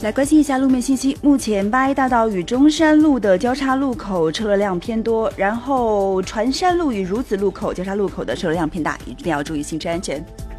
来关心一下路面信息，目前八一大道与中山路的交叉路口车流量偏多，然后船山路与孺子路口交叉路口的车流量偏大，一定要注意行车安全。